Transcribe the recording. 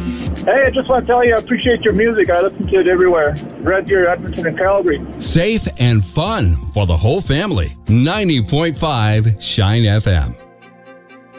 Hey, I just want to tell you, I appreciate your music. I listen to it everywhere. Red Deer, Edmonton, and Calgary. Safe and fun for the whole family. 90.5 Shine FM.